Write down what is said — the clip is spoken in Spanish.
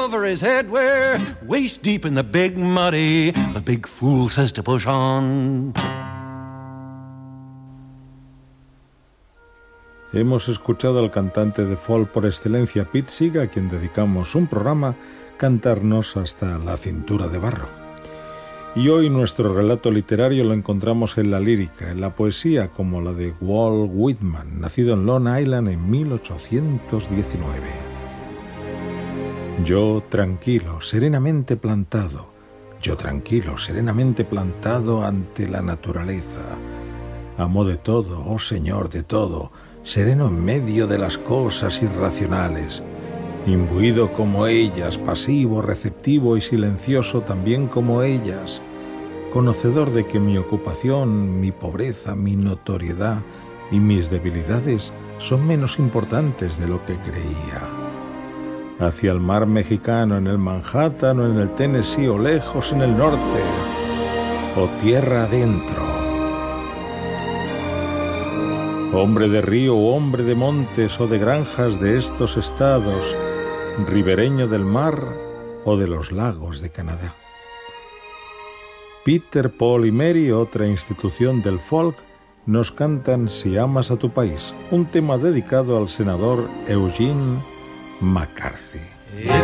over his head. We're waist deep in the big muddy. The big fool says to push on. Hemos escuchado al cantante de folk por excelencia, Pete Seeger, a quien dedicamos un programa, cantarnos hasta la cintura de barro. Y hoy nuestro relato literario lo encontramos en la lírica, en la poesía, como la de Walt Whitman, nacido en Long Island en 1819. Yo tranquilo, serenamente plantado ante la naturaleza. Amo de todo, oh Señor, de todo, sereno en medio de las cosas irracionales, imbuido como ellas, pasivo, receptivo y silencioso también como ellas, conocedor de que mi ocupación, mi pobreza, mi notoriedad y mis debilidades son menos importantes de lo que creía. Hacia el mar mexicano, en el Manhattan o en el Tennessee o lejos en el norte, o tierra adentro. Hombre de río o hombre de montes o de granjas de estos estados, ribereño del mar o de los lagos de Canadá. Peter, Paul y Mary, otra institución del folk, nos cantan Si amas a tu país, un tema dedicado al senador Eugene McCarthy.